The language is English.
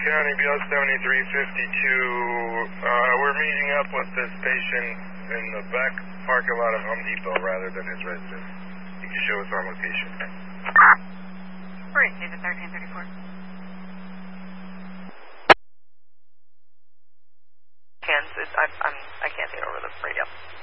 County, BL 7352. We're meeting up with this patient in the back parking lot of Home Depot rather than his residence. You can show us on location. Great, David 1334. I can't see it over the radio.